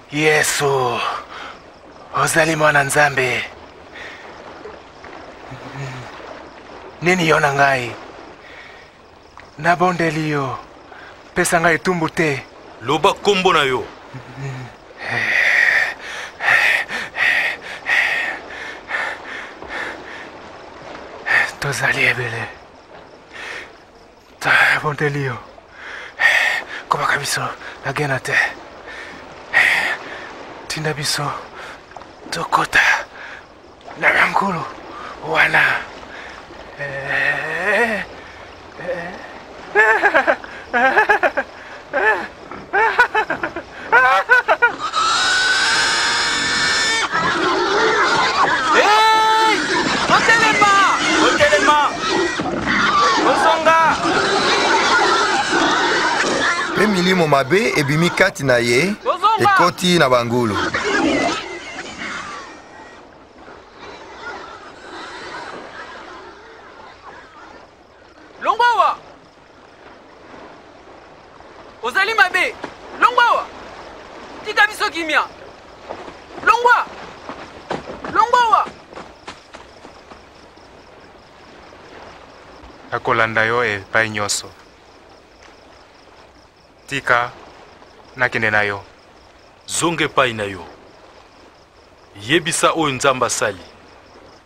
Yesu, ozali mwana Nzambe. Nini yona ngai? Nabondeli yo, pesa ngai tumbu te. Loba kombo na yo. Tozali ebele. Nabondeli yo. Komaka biso nagena te. Tinda biso tokota na ngulu wana. Otelema! Osonga! Pe milimo mabe ebimi kati na ye ekoti na bangulu. Longwawa! Ozali mabe! Longwawa! Tika biso kimia! Longwa! Longwawa! Akolanda yo epai nyonso. Tika nakende na yo. Zonge pai na yo. Yebisa oyo Nzambe asali.